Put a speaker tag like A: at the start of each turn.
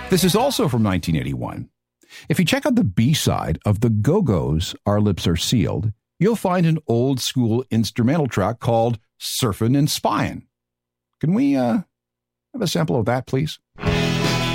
A: This is also from 1981. If you check out the B-side of the Go-Go's Our Lips Are Sealed, you'll find an old school instrumental track called Surfin' and Spyin'. Can we have a sample of that, please?